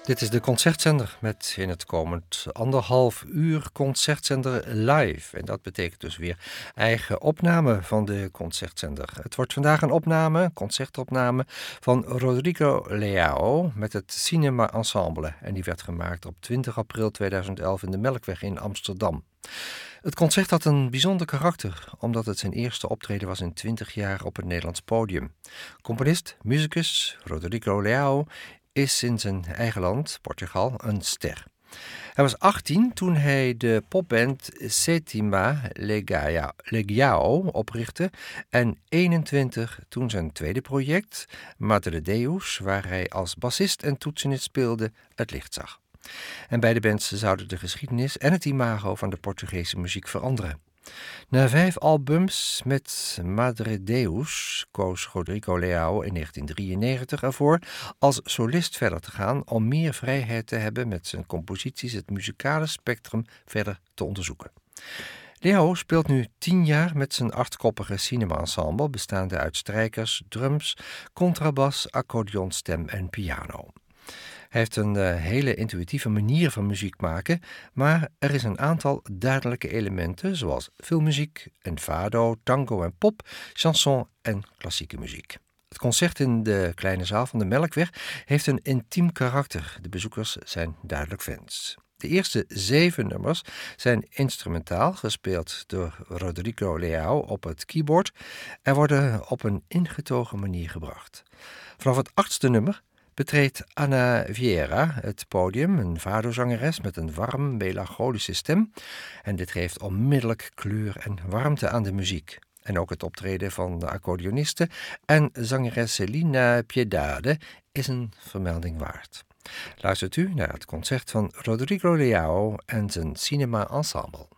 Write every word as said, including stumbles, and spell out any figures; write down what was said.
Dit is de Concertzender met in het komend anderhalf uur Concertzender live. En dat betekent dus weer eigen opname van de Concertzender. Het wordt vandaag een opname, concertopname van Rodrigo Leao met het Cinema Ensemble. En die werd gemaakt op twintig april tweeduizend elf in de Melkweg in Amsterdam. Het concert had een bijzonder karakter, omdat het zijn eerste optreden was in twintig jaar op het Nederlands podium. Componist, muzikus Rodrigo Leao is in zijn eigen land, Portugal, een ster. Hij was achttien toen hij de popband Sétima Legião oprichtte en eenentwintig toen zijn tweede project, Madre Deus, waar hij als bassist en toetsenist speelde, het licht zag. En beide bands zouden de geschiedenis en het imago van de Portugese muziek veranderen. Na vijf albums met Madre Deus koos Rodrigo Leao in negentien drieënnegentig ervoor als solist verder te gaan om meer vrijheid te hebben met zijn composities het muzikale spectrum verder te onderzoeken. Leao speelt nu tien jaar met zijn achtkoppige cinema-ensemble bestaande uit strijkers, drums, contrabas, accordeonstem en piano. Hij heeft een uh, hele intuïtieve manier van muziek maken, maar er is een aantal duidelijke elementen zoals filmmuziek, en fado, tango en pop, chanson en klassieke muziek. Het concert in de kleine zaal van de Melkweg heeft een intiem karakter. De bezoekers zijn duidelijk fans. De eerste zeven nummers zijn instrumentaal, gespeeld door Rodrigo Leao op het keyboard en worden op een ingetogen manier gebracht. Vanaf het achtste nummer betreedt Ana Vieira het podium, een fado-zangeres met een warm, melancholische stem. En dit geeft onmiddellijk kleur en warmte aan de muziek. En ook het optreden van de accordeoniste en zangeres Celina Piedade is een vermelding waard. Luistert u naar het concert van Rodrigo Leao en zijn Cinema Ensemble.